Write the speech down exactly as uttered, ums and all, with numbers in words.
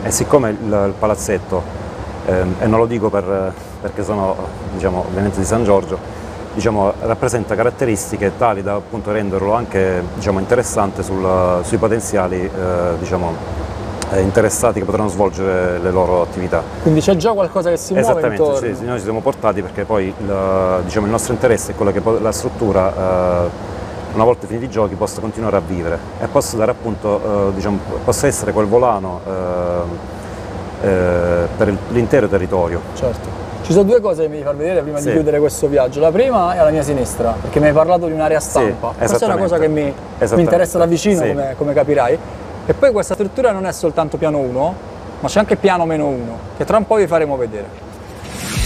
e siccome il, il palazzetto, eh, e non lo dico per, perché sono diciamo, ovviamente di San Giorgio, diciamo, rappresenta caratteristiche tali da appunto renderlo anche diciamo, interessante sul, sui potenziali eh, diciamo, eh, interessati che potranno svolgere le loro attività. Quindi c'è già qualcosa che si muove Esattamente, intorno? sì, noi ci siamo portati perché poi il, diciamo, il nostro interesse è quello che la struttura, eh, una volta finiti i giochi, possa continuare a vivere e possa dare appunto, eh, diciamo, possa essere quel volano eh, eh, per l'intero territorio. Certo. Ci sono due cose che mi devi far vedere prima Sì. di chiudere questo viaggio. La prima è alla mia sinistra, perché mi hai parlato di un'area stampa. Sì, questa è una cosa che mi, mi interessa da vicino, sì. come, come capirai. E poi questa struttura non è soltanto piano uno, ma c'è anche piano meno uno, che tra un po' vi faremo vedere.